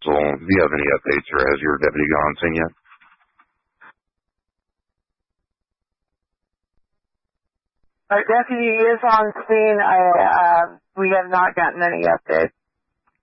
council. Do you have any updates, or has your deputy gone and seen yet? Our deputy is on scene. We have not gotten any updates.